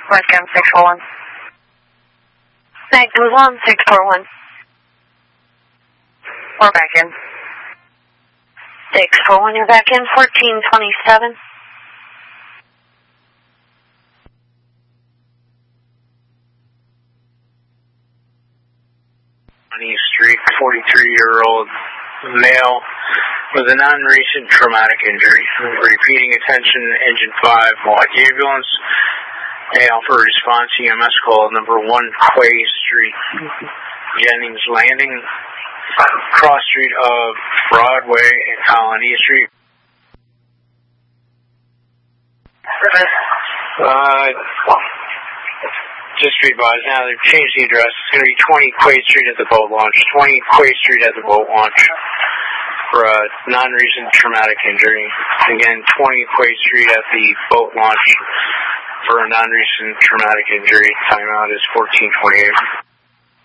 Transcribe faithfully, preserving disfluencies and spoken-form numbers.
Westcam six four one. Snake, move on, six four one. We're back in. six four one, you're back in, fourteen twenty-seven. On East Street, forty-three-year-old male with a non-recent traumatic injury. Repeating attention, engine five, Milwaukee Ambulance. Alpha response, E M S call number one, Quay Street, Jennings Landing, cross street of Broadway and Colony Street. Uh, just be advised now, they've changed the address. It's going to be twenty Quay Street at the boat launch. twenty Quay Street at the boat launch for a non-recent traumatic injury. Again, twenty Quay Street at the boat launch for a non-recent traumatic injury. Timeout is fourteen twenty-eight.